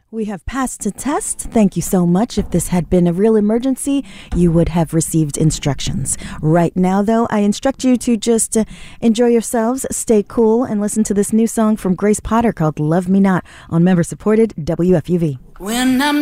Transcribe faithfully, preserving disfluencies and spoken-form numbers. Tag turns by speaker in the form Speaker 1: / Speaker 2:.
Speaker 1: We have passed the test. Thank you so much. If this had been a real emergency, you would have received instructions. Right now, though, I instruct you to just uh, enjoy yourselves, stay cool, and listen to this new song from Grace Potter called Love Me Not on member-supported W F U V.
Speaker 2: When I'm